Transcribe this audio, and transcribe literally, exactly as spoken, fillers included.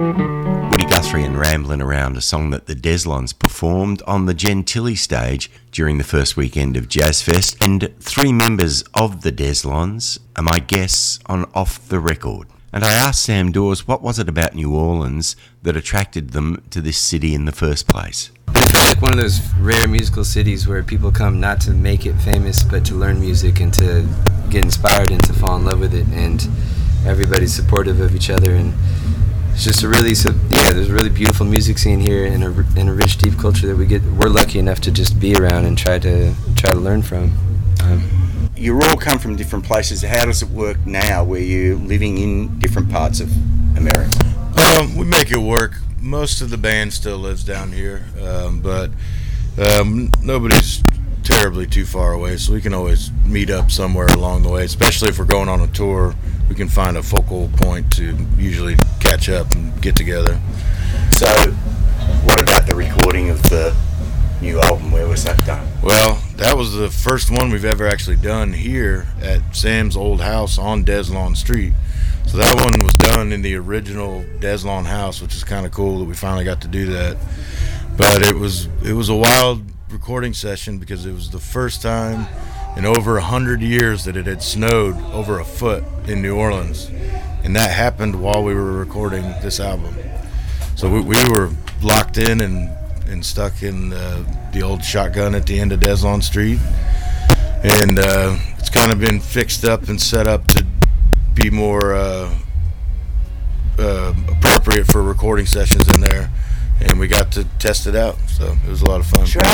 Woody Guthrie and Ramblin' Around, a song that the Deslons performed on the Gentilly stage during the first weekend of Jazz Fest, and three members of the Deslons are my guests on Off the Record. And I asked Sam Dawes, what was it about New Orleans that attracted them to this city in the first place? It's like one of those rare musical cities where people come not to make it famous, but to learn music and to get inspired and to fall in love with it. And everybody's supportive of each other, and it's just a really, so, yeah, there's a really beautiful music scene here, and a, and a rich, deep culture that we get. We're lucky enough to just be around and try to try to learn from. Um, You all come from different places. How does it work now, where you're living in different parts of America? Um, we make it work. Most of the band still lives down here, um, but um, nobody's terribly too far away, so we can always meet up somewhere along the way. Especially if we're going on a tour, we can find a focal point to usually catch up and get together. So, what about the recording of the new album? Where was that done? Well, that was the first one we've ever actually done here at Sam's old house on Deslon Street. So that one was done in the original Deslon house, which is kind of cool that we finally got to do that. But it was it was a wild recording session because it was the first time in over a hundred years that it had snowed over a foot in New Orleans, and that happened while we were recording this album. So we, we were locked in and and stuck in uh, the old shotgun at the end of Deslon Street, and uh, it's kind of been fixed up and set up to be more uh, uh, appropriate for recording sessions in there, and we got to test it out, so it was a lot of fun. Sure.